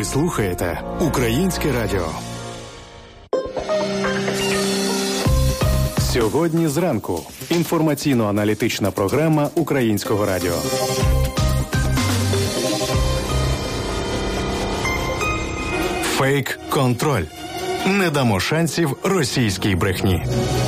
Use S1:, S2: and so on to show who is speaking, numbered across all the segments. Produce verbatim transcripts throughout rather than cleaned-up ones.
S1: слухаєте Українське радіо. Сьогодні зранку. Інформаційно-аналітична програма Українського радіо. Фейк-контроль. Не дамо шансів російській брехні.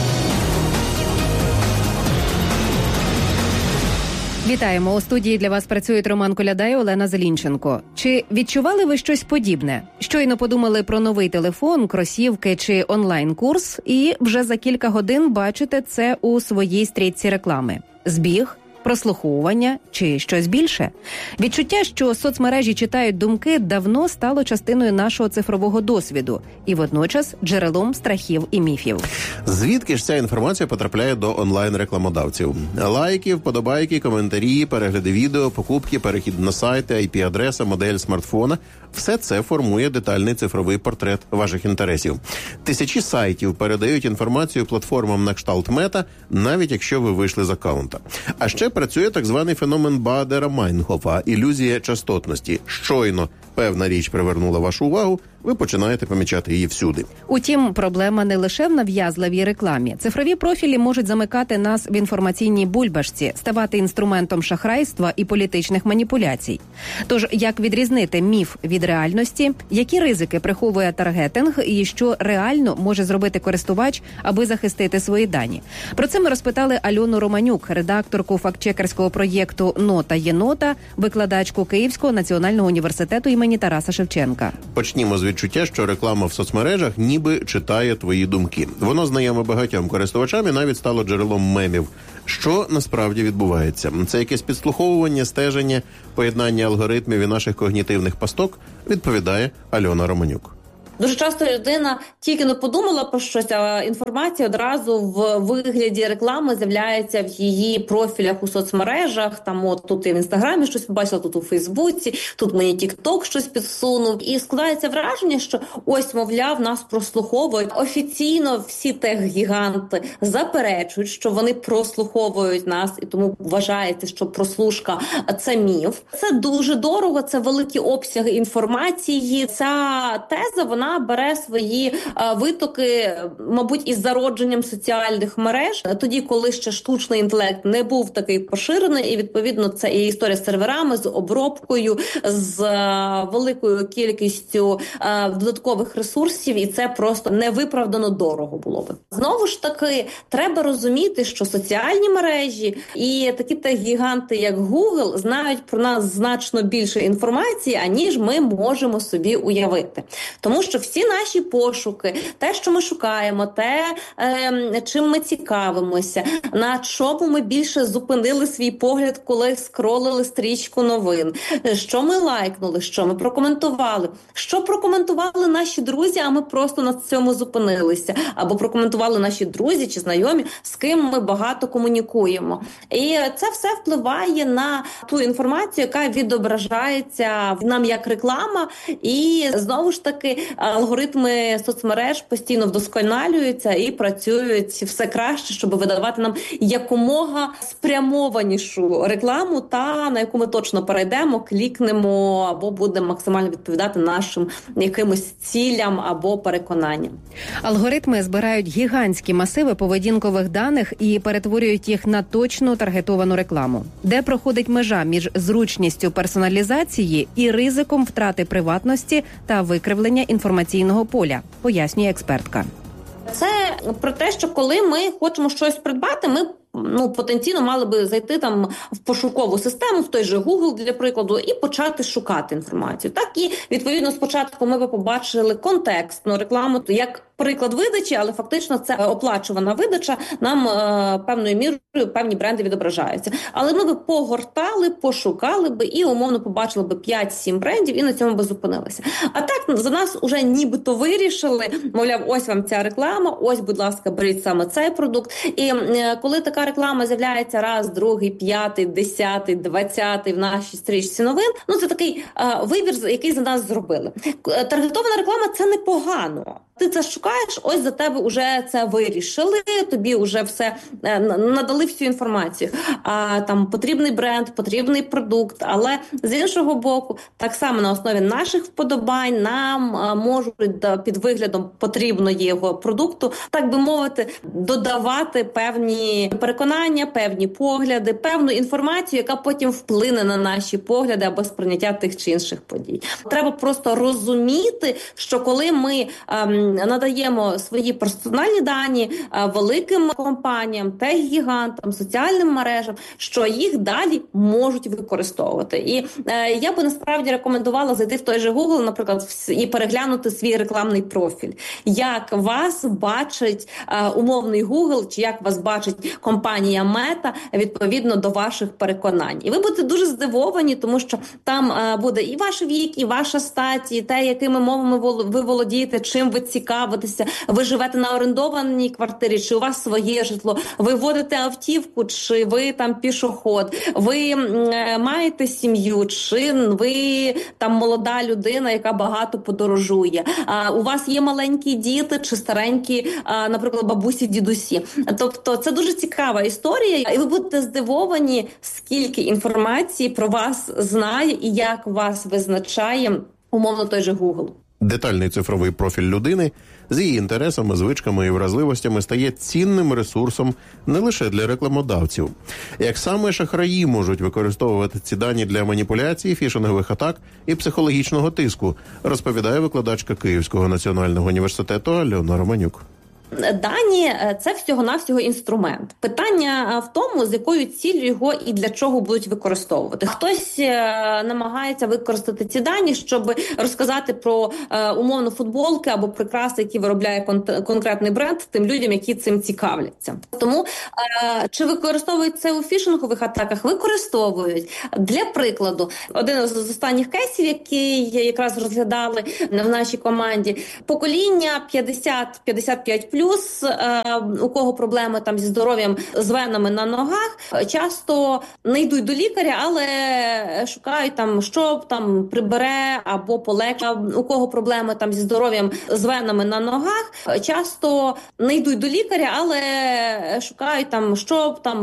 S2: Вітаємо. У студії для вас працюють Роман Коляда і Олена Зелінченко. Чи відчували ви щось подібне? Щойно подумали про новий телефон, кросівки чи онлайн-курс, і вже за кілька годин бачите це у своїй стрічці реклами. Збіг, прослуховування чи щось більше? Відчуття, що соцмережі читають думки, давно стало частиною нашого цифрового досвіду і водночас джерелом страхів і міфів.
S3: Звідки ж ця інформація потрапляє до онлайн-рекламодавців? Лайки, вподобайки, коментарі, перегляди відео, покупки, перехід на сайти, ай пі-адреса, модель смартфона – все це формує детальний цифровий портрет ваших інтересів. Тисячі сайтів передають інформацію платформам на кшталт Мета, навіть якщо ви вийшли з аккаунта. А ще працює так званий феномен Бадера-Майнгофа – ілюзія частотності. Щойно певна річ привернула вашу увагу, ви починаєте помічати її всюди.
S2: Утім, проблема не лише в нав'язливій рекламі. Цифрові профілі можуть замикати нас в інформаційній бульбашці, ставати інструментом шахрайства і політичних маніпуляцій. Тож, як відрізнити міф від реальності, які ризики приховує таргетинг і що реально може зробити користувач, аби захистити свої дані? Про це ми розпитали Альону Романюк, редакторку фактчекерського проєкту «Нота є нота», викладачку Київського національного університету імені Тараса Шевченка.
S3: Почнімо з відчуття, що реклама в соцмережах ніби читає твої думки. Воно знайоме багатьом користувачам і навіть стало джерелом мемів. Що насправді відбувається? Це якесь підслуховування, стеження, поєднання алгоритмів і наших когнітивних пасток, відповідає Альона Романюк.
S4: Дуже часто людина тільки не подумала про щось, а інформація одразу в вигляді реклами з'являється в її профілях у соцмережах. Там от тут я в Інстаграмі щось побачила, тут у Фейсбуці, тут мені Тік-Ток щось підсунув. І складається враження, що ось, мовляв, нас прослуховують. Офіційно всі тех-гіганти заперечують, що вони прослуховують нас, і тому вважається, що прослушка – це міф. Це дуже дорого, це великі обсяги інформації. Ця теза, вона бере свої а, витоки, мабуть, із зародженням соціальних мереж, тоді, коли ще штучний інтелект не був такий поширений, і, відповідно, це і історія з серверами, з обробкою, з а, великою кількістю а, додаткових ресурсів, і це просто невиправдано дорого було би. Знову ж таки, треба розуміти, що соціальні мережі і такі тех-гіганти, як Google, знають про нас значно більше інформації, аніж ми можемо собі уявити. Тому що всі наші пошуки, те, що ми шукаємо, те, е, чим ми цікавимося, на чому ми більше зупинили свій погляд, коли скролили стрічку новин, що ми лайкнули, що ми прокоментували, що прокоментували наші друзі, а ми просто на цьому зупинилися, або прокоментували наші друзі чи знайомі, з ким ми багато комунікуємо. І це все впливає на ту інформацію, яка відображається нам як реклама, і знову ж таки алгоритми соцмереж постійно вдосконалюються і працюють все краще, щоб видавати нам якомога спрямованішу рекламу, та на яку ми точно перейдемо, клікнемо або будемо максимально відповідати нашим якимось цілям або переконанням.
S2: Алгоритми збирають гігантські масиви поведінкових даних і перетворюють їх на точну таргетовану рекламу. Де проходить межа між зручністю персоналізації і ризиком втрати приватності та викривлення інформаційного поля, пояснює експертка.
S4: Це про те, що коли ми хочемо щось придбати, ми ну, потенційно мали би зайти там в пошукову систему, в той же Google, для прикладу, і почати шукати інформацію. Так, і, відповідно, спочатку ми би побачили контекстну рекламу, як приклад видачі, але фактично це оплачувана видача, нам е, певною мірою певні бренди відображаються. Але ми би погортали, пошукали би і умовно побачили би п'ять-сім брендів і на цьому би зупинилися. А так за нас уже нібито вирішили, мовляв, ось вам ця реклама, ось, будь ласка, беріть саме цей продукт. І е, коли така реклама з'являється раз, другий, п'ятий, десятий, двадцятий в нашій стрічці новин, ну це такий е, вибір, який за нас зробили. Таргетована реклама – це непогано. ти це шукаєш, ось за тебе вже це вирішили, тобі вже все надали всю інформацію. А там потрібний бренд, потрібний продукт, але з іншого боку, так само на основі наших вподобань нам а, можуть під виглядом потрібного його продукту, так би мовити, додавати певні переконання, певні погляди, певну інформацію, яка потім вплине на наші погляди або сприйняття тих чи інших подій. Треба просто розуміти, що коли ми ем, надаємо свої персональні дані е, великим компаніям, тех-гігантам, соціальним мережам, що їх далі можуть використовувати. І е, я би насправді рекомендувала зайти в той же Google, наприклад, і переглянути свій рекламний профіль. Як вас бачить е, умовний Google, чи як вас бачить компанія Meta відповідно до ваших переконань. І ви будете дуже здивовані, тому що там е, буде і ваш вік, і ваша стать, і те, якими мовами ви володієте, чим ви цікавитеся, ви живете на орендованій квартирі, чи у вас своє житло, ви водите автівку, чи ви там пішоход, ви е, маєте сім'ю, чи ви там молода людина, яка багато подорожує, а у вас є маленькі діти, чи старенькі, а, наприклад, бабусі, дідусі. Тобто це дуже цікава історія, і ви будете здивовані, скільки інформації про вас знає і як вас визначає, умовно, той же Google.
S3: Детальний цифровий профіль людини з її інтересами, звичками і вразливостями стає цінним ресурсом не лише для рекламодавців. Як саме шахраї можуть використовувати ці дані для маніпуляцій, фішингових атак і психологічного тиску, розповідає викладачка Київського національного університету Альона Романюк.
S4: Дані – це всього-навсього інструмент. Питання в тому, з якою ціллю його і для чого будуть використовувати. Хтось намагається використати ці дані, щоб розказати про умовно футболки або прикраси, які виробляє кон- конкретний бренд, тим людям, які цим цікавляться. Тому чи використовують це у фішингових атаках? Використовують. Для прикладу, один з останніх кейсів, який якраз розглядали в нашій команді, покоління п'ятдесят - п'ятдесят п'ять плюс, у кого проблеми там зі здоров'ям, з венами на ногах, часто не йдуть до лікаря, але шукають там, що там прибере або полегше. У кого проблеми там зі здоров'ям, з венами на ногах, часто не йдуть до лікаря, але шукають там, що там